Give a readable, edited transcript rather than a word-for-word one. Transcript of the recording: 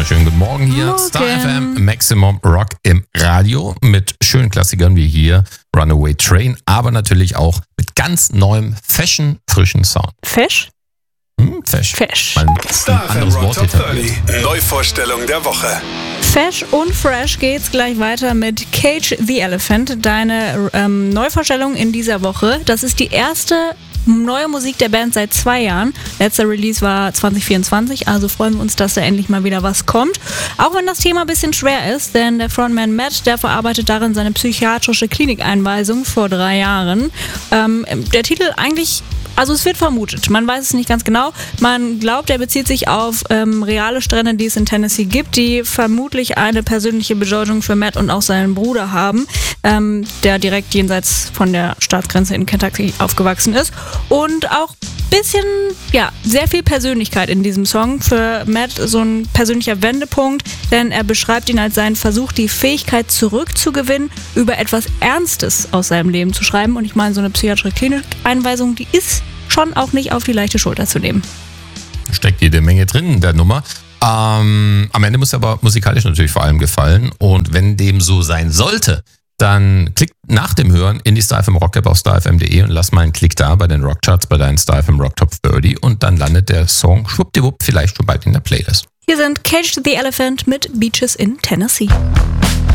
wunderschönen guten Morgen hier. Morgen. Star FM Maximum Rock im Radio mit schönen Klassikern wie hier Runaway Train, aber natürlich auch mit ganz neuem, frischen Sound. Fesch? Fesch. Fesch. Ein Star FM anderes Rock Wort Top etabliert. 30. Neuvorstellung der Woche. Fesch und fresh geht's gleich weiter mit Cage the Elephant. Deine Neuvorstellung in dieser Woche. Das ist die erste neue Musik der Band seit 2 Jahren. Letzter Release war 2024, also freuen wir uns, dass da endlich mal wieder was kommt. Auch wenn das Thema ein bisschen schwer ist, denn der Frontman Matt, der verarbeitet darin seine psychiatrische Klinikeinweisung vor 3 Jahren. Der Titel eigentlich, also es wird vermutet, man weiß es nicht ganz genau. Man glaubt, er bezieht sich auf reale Strände, die es in Tennessee gibt, die vermutlich eine persönliche Bedeutung für Matt und auch seinen Bruder haben, der direkt jenseits von der Staatsgrenze in Kentucky aufgewachsen ist. Und auch ein bisschen, sehr viel Persönlichkeit in diesem Song. Für Matt so ein persönlicher Wendepunkt, denn er beschreibt ihn als seinen Versuch, die Fähigkeit zurückzugewinnen, über etwas Ernstes aus seinem Leben zu schreiben. Und ich meine, so eine psychiatrische Klinikeinweisung, die ist schon auch nicht auf die leichte Schulter zu nehmen. Steckt jede Menge drin in der Nummer. Am Ende muss aber musikalisch natürlich vor allem gefallen. Und wenn dem so sein sollte, dann klickt nach dem Hören in die Star FM Rock App auf starfm.de und lass mal einen Klick da bei den Rockcharts, bei deinen Star FM Rock Top 30 und dann landet der Song schwuppdiwupp vielleicht schon bald in der Playlist. Hier sind Cage the Elephant mit Beaches in Tennessee.